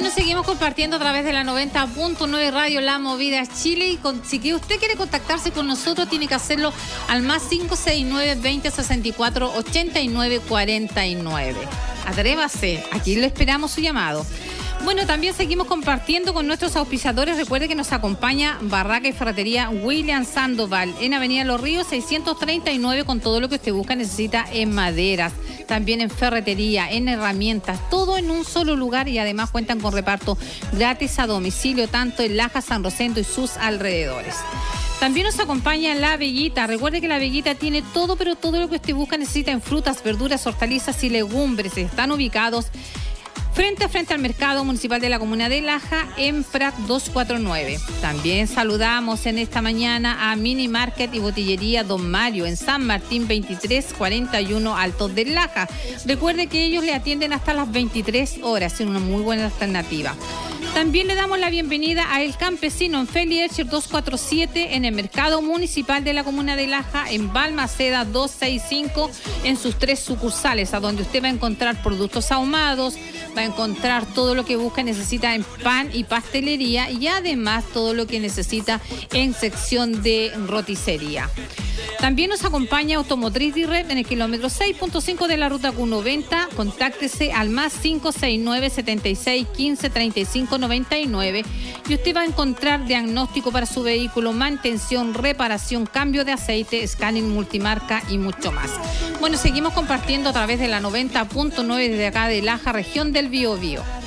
Bueno, seguimos compartiendo a través de la 90.9 Radio La Movida Chile. Y si usted quiere contactarse con nosotros, tiene que hacerlo al más 569-2064-8949. Atrévase, aquí le esperamos su llamado. Bueno, también seguimos compartiendo con nuestros auspiciadores. Recuerde que nos acompaña Barraca y Ferretería William Sandoval en Avenida Los Ríos 639, con todo lo que usted busca, necesita en maderas, también en ferretería, en herramientas, todo en un solo lugar, y además cuentan con reparto gratis a domicilio, tanto en Laja, San Rosendo y sus alrededores. También nos acompaña La Veguita. Recuerde que La Veguita tiene todo, pero todo lo que usted busca, necesita en frutas, verduras, hortalizas y legumbres. Están ubicados frente a frente al Mercado Municipal de la Comuna de Laja, en Prat 249. También saludamos en esta mañana a Mini Market y Botillería Don Mario en San Martín 2341 Altos de Laja. Recuerde que ellos le atienden hasta las 23 horas, es una muy buena alternativa. También le damos la bienvenida a El Campesino en Feli Escher 247 en el Mercado Municipal de la Comuna de Laja, en Balmaceda 265, en sus 3 sucursales, a donde usted va a encontrar productos ahumados, va a encontrar todo lo que busca y necesita en pan y pastelería, y además todo lo que necesita en sección de roticería. También nos acompaña Automotriz Direct en el kilómetro 6.5 de la ruta Q90. Contáctese al más 569-7615-3599 y usted va a encontrar diagnóstico para su vehículo, mantención, reparación, cambio de aceite, scanning multimarca y mucho más. Bueno, seguimos compartiendo a través de la 90.9 desde acá de Laja, región del Biobío.